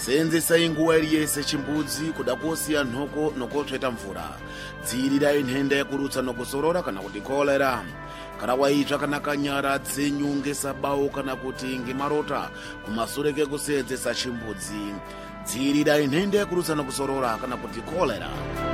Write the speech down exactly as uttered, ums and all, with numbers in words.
Senzesa inguwa iliyese chimbudzi kudakusiya nthoko nokotsveta mvura. Dzirira inhende yakurutsa nokusorora kana kuti kolera. Kana waitsva kana kanyara dzenyunge sabawo kana kuti ngemarota kumasureke kusenzesa chimbudzi. Dzirira inhende yakurutsa nokusorora kana kuti kolera.